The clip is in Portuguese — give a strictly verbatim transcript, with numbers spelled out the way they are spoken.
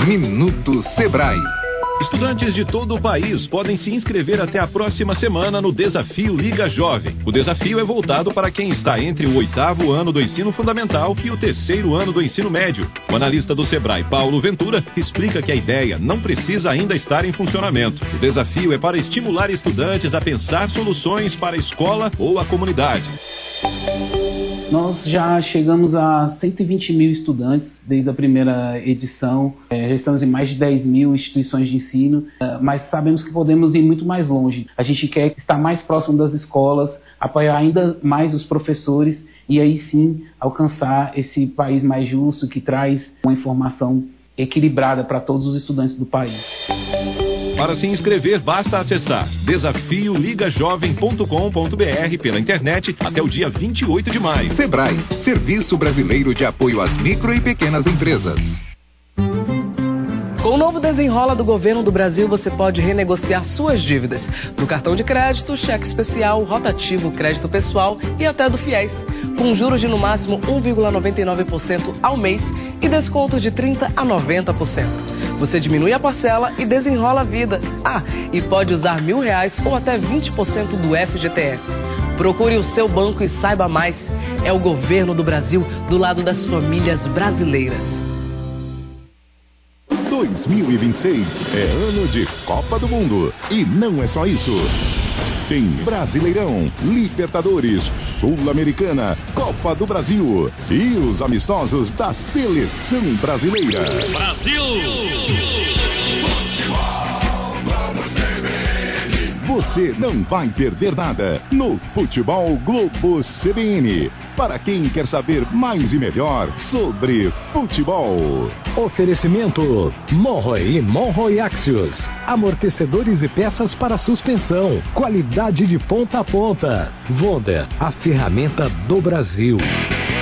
Minuto Sebrae. Estudantes de todo o país podem se inscrever até a próxima semana no Desafio Liga Jovem. O desafio é voltado para quem está entre o oitavo ano do ensino fundamental e o terceiro ano do ensino médio. O analista do Sebrae, Paulo Ventura, explica que a ideia não precisa ainda estar em funcionamento. O desafio é para estimular estudantes a pensar soluções para a escola ou a comunidade. Nós já chegamos a cento e vinte mil estudantes desde a primeira edição, é, já estamos em mais de dez mil instituições de ensino, é, mas sabemos que podemos ir muito mais longe. A gente quer estar mais próximo das escolas, apoiar ainda mais os professores e aí sim alcançar esse país mais justo que traz uma informação equilibrada para todos os estudantes do país. Para se inscrever, basta acessar desafio liga jovem ponto com ponto br pela internet até o dia vinte e oito de maio. Sebrae, Serviço Brasileiro de Apoio às Micro e Pequenas Empresas. Com o novo Desenrola do Governo do Brasil, você pode renegociar suas dívidas do cartão de crédito, cheque especial, rotativo, crédito pessoal e até do FIES, com juros de no máximo um vírgula noventa e nove por cento ao mês e descontos de trinta por cento a noventa por cento. Você diminui a parcela e desenrola a vida. Ah, e pode usar mil reais ou até vinte por cento do F G T S. Procure o seu banco e saiba mais. É o Governo do Brasil do lado das famílias brasileiras. dois mil e vinte e seis é ano de Copa do Mundo. E não é só isso. Tem Brasileirão, Libertadores, Sul-Americana, Copa do Brasil e os amistosos da Seleção Brasileira. Brasil! Você não vai perder nada no Futebol Globo C B N. Para quem quer saber mais e melhor sobre futebol. Oferecimento Monroe e Monroe Axios. Amortecedores e peças para suspensão. Qualidade de ponta a ponta. Wonder, a ferramenta do Brasil.